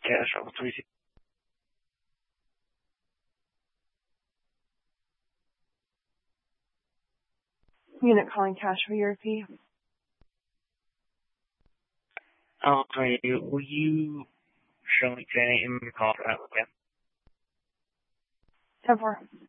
cash over 360. Unit calling cash for ERP. Okay, will you show me Jenny in the call for that again? 10-4.